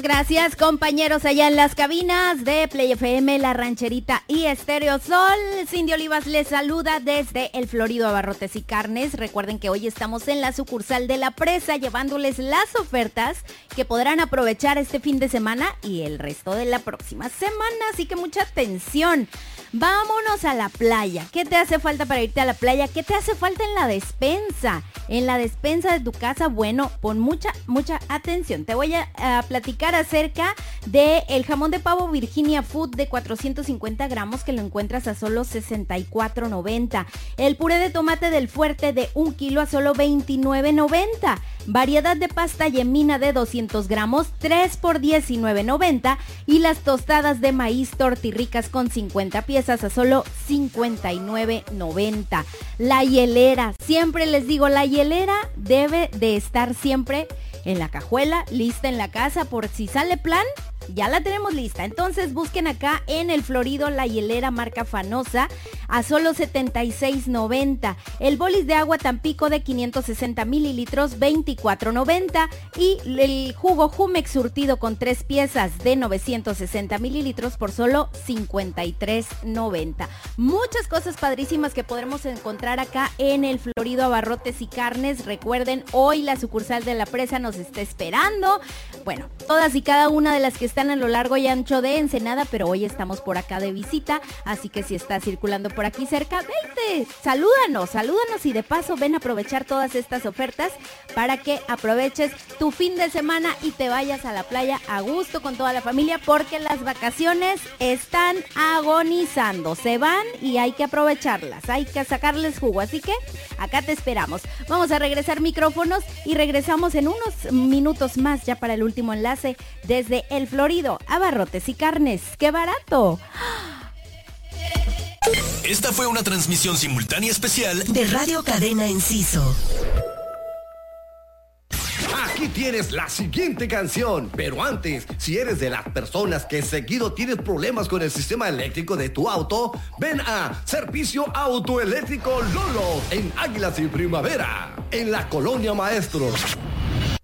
Gracias, compañeros, allá en las cabinas de Play FM, La Rancherita y Estéreo Sol. Cindy Olivas les saluda desde el Florido Abarrotes y Carnes. Recuerden que hoy estamos en la sucursal de La Presa llevándoles las ofertas que podrán aprovechar este fin de semana y el resto de la próxima semana. Así que mucha atención. Vámonos a la playa. ¿Qué te hace falta para irte a la playa? ¿Qué te hace falta en la despensa? En la despensa de tu casa, bueno, pon mucha atención. Te voy a platicar acerca de el jamón de pavo Virginia Food de 450 gramos que lo encuentras a solo $64.90. El puré de tomate del Fuerte de 1 kilo a solo $29.90. Variedad de pasta yemina de 200 gramos, 3 por $19.90. Y las tostadas de maíz tortirricas con 50 piezas a solo $59.90. La hielera, siempre les digo, la hielera debe de estar siempre en la cajuela, lista en la casa por si sale plan. Ya la tenemos lista, entonces busquen acá en el Florido la hielera marca Fanosa a solo $76.90. El bolis de agua Tampico de 560 mililitros, $24.90. Y el jugo Jumex surtido con 3 piezas de 960 mililitros por solo $53.90. Muchas cosas padrísimas que podremos encontrar acá en el Florido Abarrotes y Carnes. Recuerden, hoy la sucursal de La Presa nos está esperando. Bueno, todas y cada una de las que están a lo largo y ancho de Ensenada, pero hoy estamos por acá de visita, así que si estás circulando por aquí cerca, vente, salúdanos y de paso ven a aprovechar todas estas ofertas para que aproveches tu fin de semana y te vayas a la playa a gusto con toda la familia, porque las vacaciones están agonizando, se van y hay que aprovecharlas, hay que sacarles jugo, así que acá te esperamos. Vamos a regresar micrófonos y regresamos en unos minutos más ya para el último enlace desde el Florido Abarrotes y Carnes. ¡Qué barato! Esta fue una transmisión simultánea especial de Radio Cadena Enciso. Aquí tienes la siguiente canción, pero antes, si eres de las personas que seguido tienes problemas con el sistema eléctrico de tu auto, ven a Servicio Autoeléctrico Lolo en Águilas y Primavera, en la Colonia Maestros.